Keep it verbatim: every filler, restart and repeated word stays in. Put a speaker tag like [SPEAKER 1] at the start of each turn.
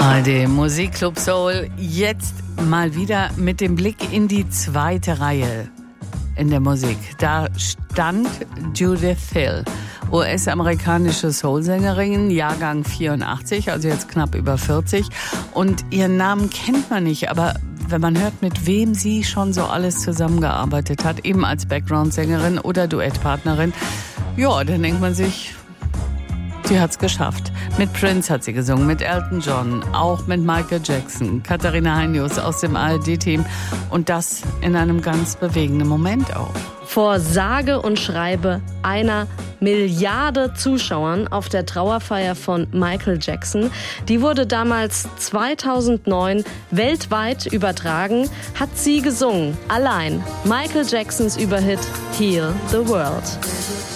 [SPEAKER 1] A R D Musikclub Soul, jetzt mal wieder mit dem Blick in die zweite Reihe in der Musik. Da stand Judith Hill, U S-amerikanische Soulsängerin, Jahrgang vierundachtzig, also jetzt knapp über vierzig. Und ihren Namen kennt man nicht, aber wenn man hört, mit wem sie schon so alles zusammengearbeitet hat, eben als Background-Sängerin oder Duettpartnerin, ja, dann denkt man sich, sie hat's geschafft. Mit Prince hat sie gesungen, mit Elton John, auch mit Michael Jackson, Katharina Heinius aus dem A R D-Team und das in einem ganz bewegenden Moment auch.
[SPEAKER 2] Vor sage und schreibe einer Milliarde Zuschauern auf der Trauerfeier von Michael Jackson. Die wurde damals zweitausendneun weltweit übertragen, hat sie gesungen, allein Michael Jacksons Überhit Heal the World.